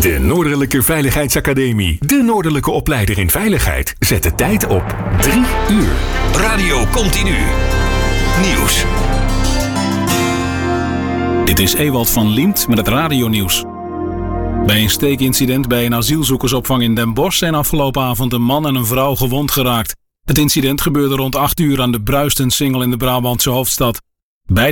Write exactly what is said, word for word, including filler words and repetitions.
De Noordelijke Veiligheidsacademie. De Noordelijke opleider in veiligheid. Zet de tijd op drie uur. Radio Continu. Nieuws. Dit is Ewald van Liemt met het radionieuws. Bij een steekincident bij een asielzoekersopvang in Den Bosch zijn afgelopen avond een man en een vrouw gewond geraakt. Het incident gebeurde rond acht uur aan de Bruistensingel in de Brabantse hoofdstad.